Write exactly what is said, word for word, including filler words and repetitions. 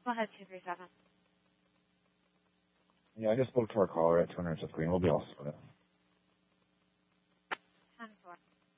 Go ahead, two three seven. Yeah, I just spoke to our caller at two hundred fifth Green. We'll be all sorted. ten four.